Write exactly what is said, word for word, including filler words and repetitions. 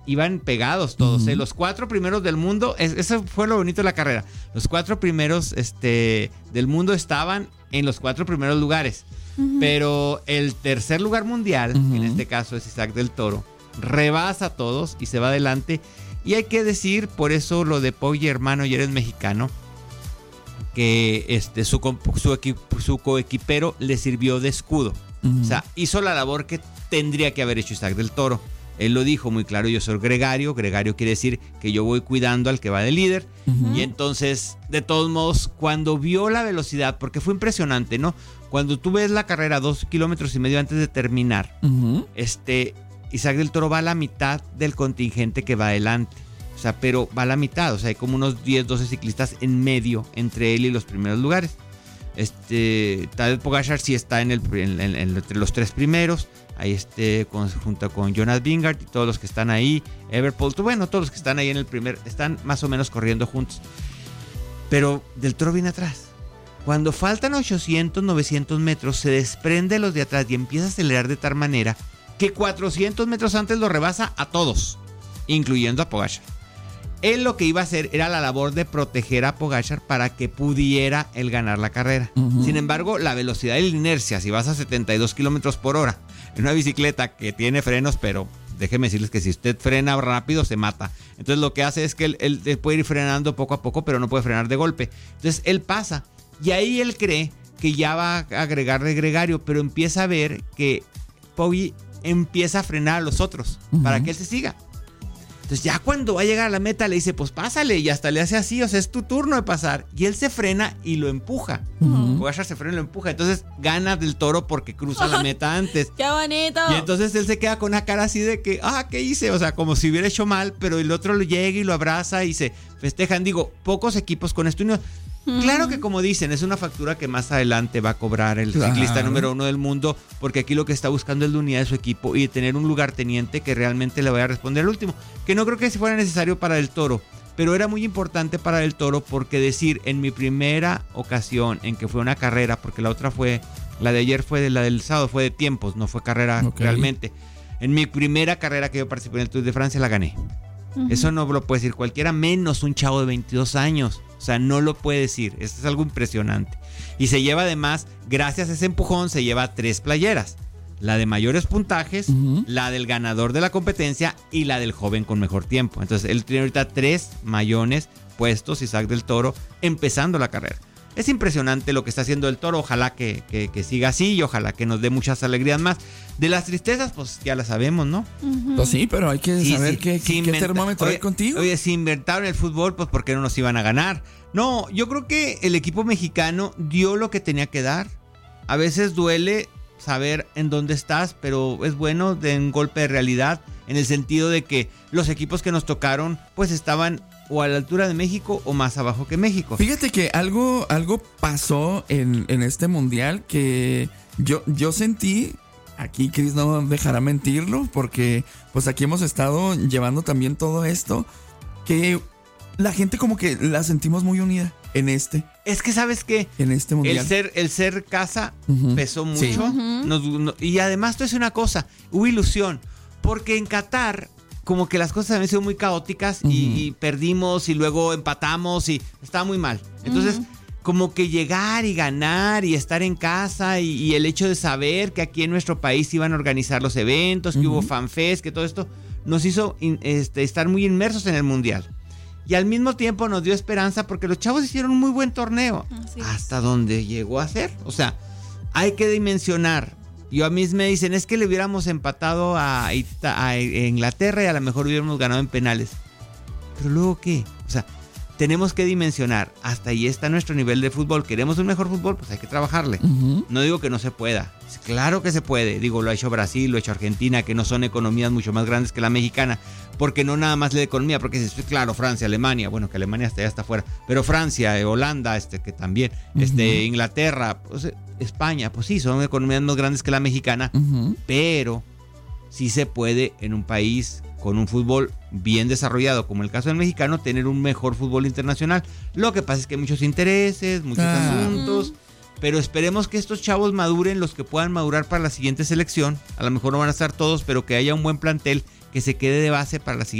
iban pegados todos, Uh-huh. ¿eh? Los cuatro primeros del mundo, es, eso fue lo bonito de la carrera. Los cuatro primeros este, del mundo estaban en los cuatro primeros lugares. Uh-huh. Pero el tercer lugar mundial, uh-huh. en este caso es Isaac del Toro, rebasa a todos y se va adelante. Y hay que decir, por eso lo de Poggi, hermano, y eres mexicano, que este, su, su, equi, su coequipero le sirvió de escudo. Uh-huh. O sea, hizo la labor que tendría que haber hecho Isaac del Toro. Él lo dijo muy claro, yo soy gregario. Gregario quiere decir que yo voy cuidando al que va de líder. Uh-huh. Y entonces, de todos modos, cuando vio la velocidad, porque fue impresionante, ¿no? Cuando tú ves la carrera dos kilómetros y medio antes de terminar, uh-huh. este, Isaac del Toro va a la mitad del contingente que va adelante. O sea, pero va a la mitad. O sea, hay como unos diez, doce ciclistas en medio entre él y los primeros lugares. Este, Tadej Pogačar sí está en el, en, en, en, entre los tres primeros. Ahí este, con, junto con Jonas Vingegaard y todos los que están ahí, Everpool, bueno, todos los que están ahí en el primer, están más o menos corriendo juntos. Pero Del Toro viene atrás. Cuando faltan ochocientos, novecientos metros, se desprende los de atrás y empieza a acelerar de tal manera que cuatrocientos metros antes lo rebasa a todos, incluyendo a Pogačar. Él lo que iba a hacer era la labor de proteger a Pogačar para que pudiera él ganar la carrera. Uh-huh. Sin embargo, la velocidad y la inercia, si vas a setenta y dos kilómetros por hora en una bicicleta que tiene frenos, pero déjeme decirles que si usted frena rápido se mata. Entonces lo que hace es que él, él, él puede ir frenando poco a poco, pero no puede frenar de golpe. Entonces él pasa y ahí él cree que ya va a agregarle gregario, pero empieza a ver que Poggi empieza a frenar a los otros uh-huh. para que él se siga. Entonces ya cuando va a llegar a la meta le dice, pues pásale, y hasta le hace así, o sea, es tu turno de pasar. Y él se frena y lo empuja. Uh-huh. Pogačar se frena y lo empuja. Entonces gana Del Toro porque cruza la meta antes. ¡Qué bonito! Y entonces él se queda con una cara así de que, ah, ¿qué hice? O sea, como si hubiera hecho mal, pero el otro lo llega y lo abraza y se festejan. Digo, pocos equipos con esto. Uh-huh. Claro que como dicen, es una factura que más adelante va a cobrar el claro. ciclista número uno del mundo, porque aquí lo que está buscando es la unidad de su equipo y tener un lugarteniente que realmente le vaya a responder al último, que no creo que fuera necesario para Del Toro, pero era muy importante para Del Toro porque decir, en mi primera ocasión en que fue una carrera, porque la otra fue, la de ayer fue de la del sábado, fue de tiempos, no fue carrera okay. realmente, en mi primera carrera que yo participé en el Tour de Francia la gané. Uh-huh. Eso no lo puede decir cualquiera, menos un chavo de veintidós años. O sea, no lo puede decir. Esto es algo impresionante. Y se lleva además, gracias a ese empujón, se lleva tres playeras. La de mayores puntajes, uh-huh. la del ganador de la competencia y la del joven con mejor tiempo. Entonces, él tiene ahorita tres mayones puestos, Isaac del Toro, empezando la carrera. Es impresionante lo que está haciendo el Toro. Ojalá que, que, que siga así y ojalá que nos dé muchas alegrías más. De las tristezas, pues ya las sabemos, ¿no? Uh-huh. Pues sí, pero hay que sí, saber sí, qué, sí qué inventa- termómetro oye, hay contigo. Oye, si inventaron el fútbol, pues ¿por qué no nos iban a ganar? No, yo creo que el equipo mexicano dio lo que tenía que dar. A veces duele saber en dónde estás, pero es bueno de un golpe de realidad, en el sentido de que los equipos que nos tocaron, pues estaban o a la altura de México o más abajo que México. Fíjate que algo, algo pasó en, en este mundial que yo, yo sentí, aquí Chris no dejará mentirlo, porque pues aquí hemos estado llevando también todo esto, que la gente como que la sentimos muy unida en este. Es que ¿sabes qué? En este mundial. El ser, el ser casa uh-huh. pesó mucho. Sí. Uh-huh. Nos, no, y además te voy a decir una cosa, hubo ilusión, porque en Qatar como que las cosas habían sido muy caóticas uh-huh. y, y perdimos y luego empatamos y estaba muy mal. Entonces, uh-huh. como que llegar y ganar y estar en casa y, y el hecho de saber que aquí en nuestro país iban a organizar los eventos, que uh-huh. hubo fanfest, que todo esto nos hizo in, este, estar muy inmersos en el mundial. Y al mismo tiempo nos dio esperanza porque los chavos hicieron un muy buen torneo. Así hasta es. Donde llegó a ser. O sea, hay que dimensionar. Yo a mí me dicen, es que le hubiéramos empatado a, a Inglaterra y a lo mejor hubiéramos ganado en penales. ¿Pero luego qué? O sea, tenemos que dimensionar. Hasta ahí está nuestro nivel de fútbol. ¿Queremos un mejor fútbol? Pues hay que trabajarle. Uh-huh. No digo que no se pueda. Claro que se puede. Digo, lo ha hecho Brasil, lo ha hecho Argentina, que no son economías mucho más grandes que la mexicana. Porque no nada más la economía, porque es claro, Francia, Alemania, bueno, que Alemania hasta allá está afuera. Pero Francia, eh, Holanda, este, que también, uh-huh. este, Inglaterra, pues, España, pues sí, son economías más grandes que la mexicana. Uh-huh. Pero sí se puede en un país con un fútbol bien desarrollado, como el caso del mexicano, tener un mejor fútbol internacional. Lo que pasa es que hay muchos intereses, muchos ah. asuntos, pero esperemos que estos chavos maduren, los que puedan madurar para la siguiente selección. A lo mejor no van a estar todos, pero que haya un buen plantel que se quede de base para la siguiente